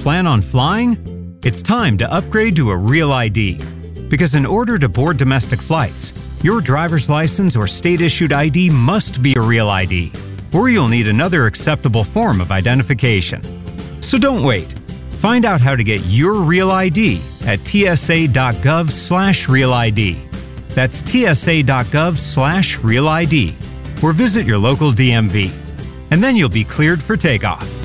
plan on flying? It's time to upgrade to a Real ID. Because in order to board domestic flights, your driver's license or state-issued ID must be a Real ID, or you'll need another acceptable form of identification. So don't wait. Find out how to get your Real ID at tsa.gov/Real ID. That's tsa.gov/Real ID, or visit your local DMV. And then you'll be cleared for takeoff.